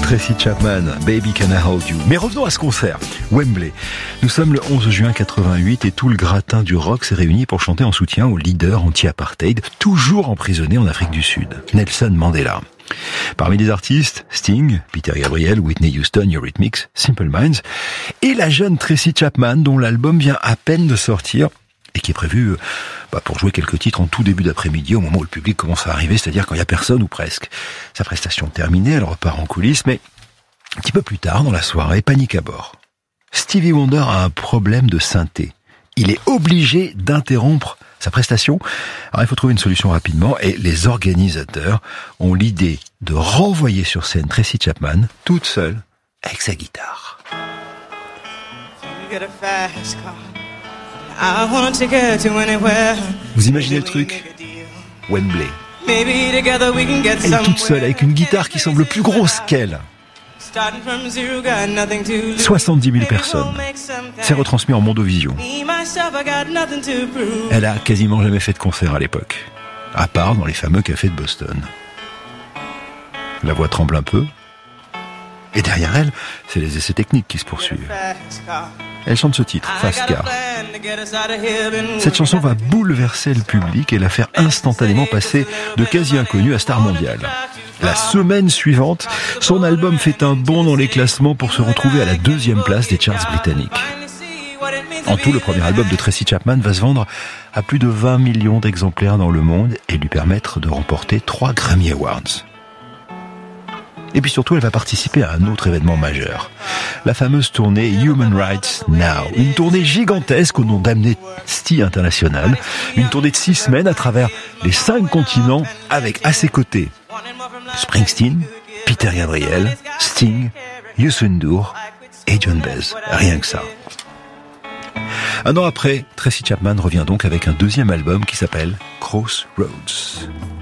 Tracy Chapman, Baby Can I Hold You. Mais revenons à ce concert, Wembley. Nous sommes le 11 juin 88 et tout le gratin du rock s'est réuni pour chanter en soutien au leader anti-apartheid, toujours emprisonné en Afrique du Sud, Nelson Mandela. Parmi les artistes, Sting, Peter Gabriel, Whitney Houston, Eurythmics, Simple Minds et la jeune Tracy Chapman dont l'album vient à peine de sortir et qui est prévu pour jouer quelques titres en tout début d'après-midi au moment où le public commence à arriver, c'est-à-dire quand il n'y a personne ou presque. Sa prestation terminée, elle repart en coulisses, mais un petit peu plus tard dans la soirée, panique à bord. Stevie Wonder a un problème de synthé. Il est obligé d'interrompre sa prestation. Alors il faut trouver une solution rapidement et les organisateurs ont l'idée de renvoyer sur scène Tracy Chapman toute seule avec sa guitare. Vous imaginez le truc ? Wembley. Elle est toute seule avec une guitare qui semble plus grosse qu'elle. 70 000 personnes. C'est retransmis en mondovision. Elle a quasiment jamais fait de concert à l'époque, à part dans les fameux cafés de Boston. La voix tremble un peu. Et derrière elle, c'est les essais techniques qui se poursuivent. Elle chante ce titre, Fast Car. Cette chanson va bouleverser le public et la faire instantanément passer de quasi inconnu à star mondiale. La semaine suivante, son album fait un bond dans les classements pour se retrouver à la 2e place des charts britanniques. En tout, le premier album de Tracy Chapman va se vendre à plus de 20 millions d'exemplaires dans le monde et lui permettre de remporter 3 Grammy Awards. Et puis surtout, elle va participer à un autre événement majeur. La fameuse tournée Human Rights Now. Une tournée gigantesque au nom d'Amnesty International. Une tournée de 6 semaines à travers les 5 continents avec à ses côtés Springsteen, Peter Gabriel, Sting, Youssou N'Dour et John Baez. Rien que ça. Un an après, Tracy Chapman revient donc avec un 2e album qui s'appelle Crossroads.